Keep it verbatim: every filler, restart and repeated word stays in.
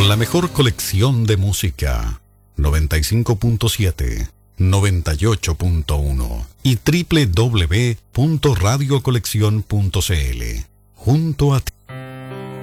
La mejor colección de música. noventa y cinco punto siete, noventa y ocho punto uno y doble u doble u doble u punto radio colección punto c l. Junto a ti.